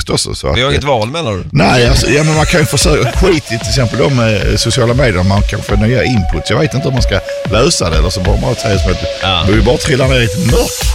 tufft också. Så vi har inget val, menar du? Nej, alltså, men man kan ju försöka skit i till exempel de sociala medier, man kan få nya inputs. Jag vet inte om man ska lösa det eller så bara säga som att du bara trillar ner i ett mörkt